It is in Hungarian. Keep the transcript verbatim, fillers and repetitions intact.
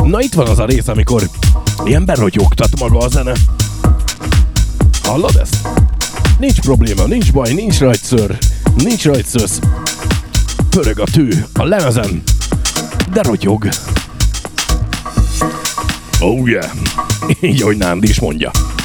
Na itt van az a rész, amikor ilyen berogyogtat maga a zene. Hallod ezt? Nincs probléma, nincs baj, nincs rajtször, nincs rajtszösz. Pörög a tű a lemezen, de rogyog. Oh yeah, így ahogy Nándi is mondja.